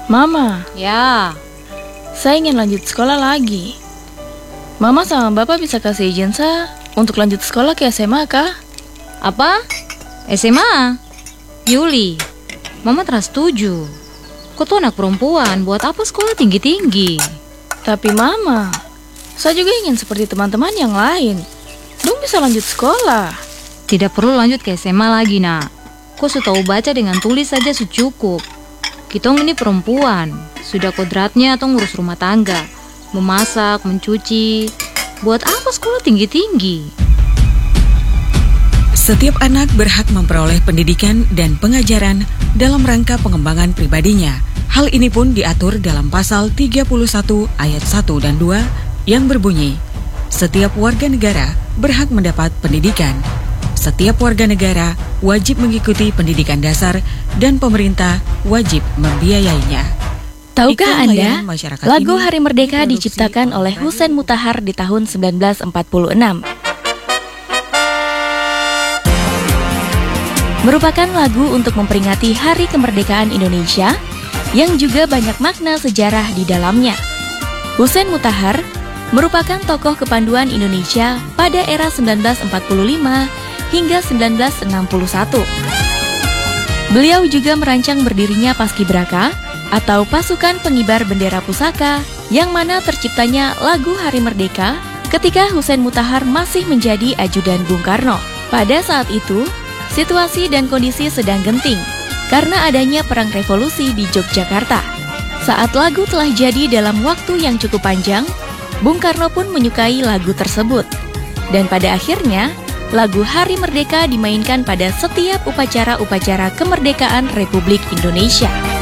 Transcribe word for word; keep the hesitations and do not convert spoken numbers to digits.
Mama, Ya, saya ingin lanjut sekolah lagi. Mama sama Bapak bisa kasih izin saya untuk lanjut sekolah ke S M A kah? apa? S M A? Yuli, Mama terus setuju. Kau tuh anak perempuan, buat apa sekolah tinggi-tinggi? Tapi Mama, saya juga ingin seperti teman-teman yang lain. Dong bisa lanjut sekolah. Tidak perlu lanjut ke S M A lagi, nak. Kau sudah tahu baca dengan tulis saja cukup. Kitong ini perempuan, sudah kodratnya atau ngurus rumah tangga, memasak, mencuci. Buat apa sekolah tinggi-tinggi? Setiap anak berhak memperoleh pendidikan dan pengajaran dalam rangka pengembangan pribadinya. Hal ini pun diatur dalam pasal tiga puluh satu ayat satu dan dua yang berbunyi, setiap warga negara berhak mendapat pendidikan. Setiap warga negara wajib mengikuti pendidikan dasar dan pemerintah wajib membiayainya. Tahukah Iklan Anda, layanan masyarakat lagu ini Hari Merdeka diproduksi diciptakan oleh Husein Mutahar di tahun sembilan belas empat puluh enam. Merupakan lagu untuk memperingati Hari Kemerdekaan Indonesia yang juga banyak makna sejarah di dalamnya. Husein Mutahar merupakan tokoh kepanduan Indonesia pada era sembilan belas empat puluh lima hingga sembilan belas enam puluh satu. Beliau juga merancang berdirinya Paskibraka atau Pasukan Pengibar Bendera Pusaka, yang mana terciptanya lagu Hari Merdeka ketika Husein Mutahar masih menjadi ajudan Bung Karno. Pada saat itu, situasi dan kondisi sedang genting karena adanya perang revolusi di Yogyakarta. Saat lagu telah jadi dalam waktu yang cukup panjang, Bung Karno pun menyukai lagu tersebut. Dan pada akhirnya, lagu Hari Merdeka dimainkan pada setiap upacara-upacara kemerdekaan Republik Indonesia.